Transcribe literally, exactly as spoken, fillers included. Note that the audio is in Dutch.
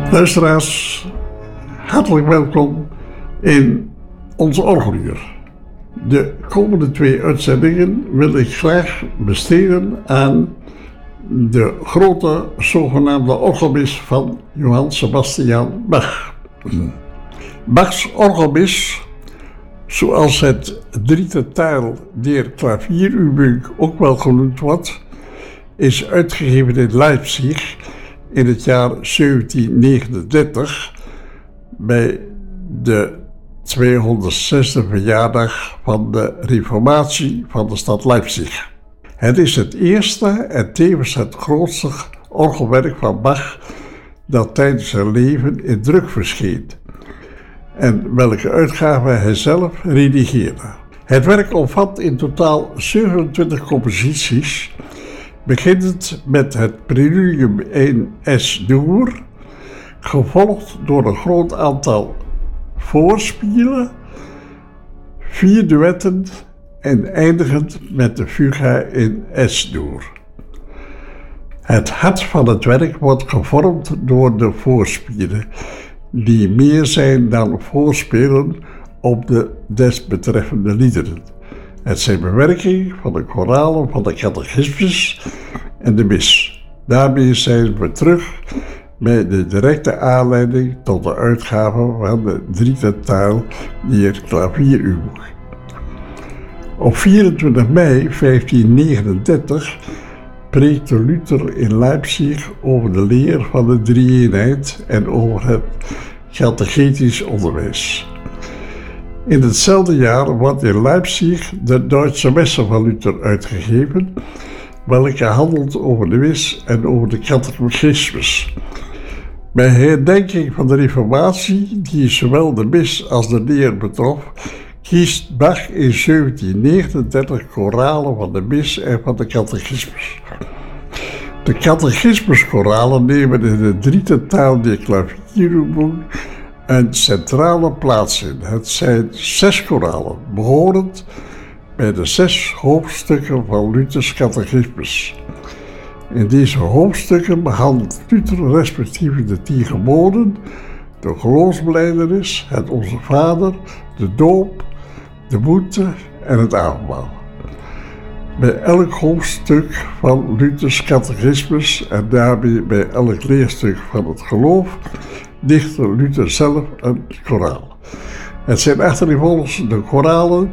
Luisteraars, hartelijk welkom in ons orgeluur. De komende twee uitzendingen wil ik graag besteden aan de grote zogenaamde orgelmis van Johann Sebastian Bach. Bachs orgelmis, zoals het dritte Teil der Klavierübung ook wel genoemd wordt, is uitgegeven in Leipzig in het jaar zeventien negenendertig bij de tweehonderdzesde verjaardag van de reformatie van de stad Leipzig. Het is het eerste en tevens het grootste orgelwerk van Bach dat tijdens zijn leven in druk verscheen en welke uitgave hij zelf redigeerde. Het werk omvat in totaal zevenentwintig composities, beginnend met het Preludium in Es-Dur, gevolgd door een groot aantal voorspielen, vier duetten en eindigend met de Fuga in Es-Dur. Het hart van het werk wordt gevormd door de voorspielen, die meer zijn dan voorspelen op de desbetreffende liederen. Het zijn bewerking van de koralen van de catechismus en de mis. Daarmee zijn we terug bij de directe aanleiding tot de uitgave van de dritte Teil der Klavierübung. Op vierentwintig mei vijftien negenendertig preekte Luther in Leipzig over de leer van de drie-eenheid en over het catechetisch onderwijs. In hetzelfde jaar wordt in Leipzig de Duitse Messe van Luther uitgegeven, welke handelt over de mis en over de catechismus. Bij herdenking van de reformatie, die zowel de mis als de leer betrof, kiest Bach in zeventien negenendertig koralen van de mis en van de catechismus. De catechismuskoralen nemen in de dritte Teil der Klavierübung een centrale plaats in. Het zijn zes koralen, behorend bij de zes hoofdstukken van Luthers catechismus. In deze hoofdstukken behandelt Luther respectief de tien geboden, de geloofsbelijdenis, het Onze Vader, de doop, de boete en het avondmaal. Bij elk hoofdstuk van Luthers catechismus en daarmee bij elk leerstuk van het geloof dichtte Luther zelf een koraal. Het zijn achtereenvolgens de koralen